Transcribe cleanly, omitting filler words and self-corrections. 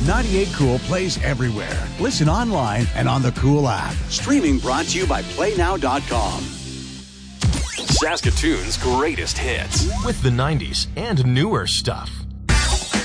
98 Cool plays everywhere. Listen online and on the Cool app. Streaming brought to you by PlayNow.com. Saskatoon's greatest hits with the 90s and newer stuff.